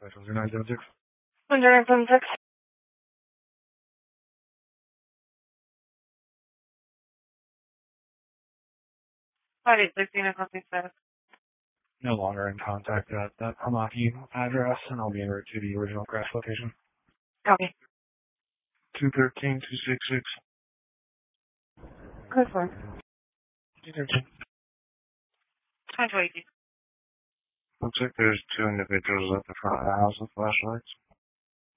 Special 0976. 0976. Five 816 accomplished status. No longer in contact at that Hamaki address, and I'll be en route to the original crash location. Copy. 213, 266. Good for 213. 2020. Looks like there's two individuals at the front of the house with flashlights.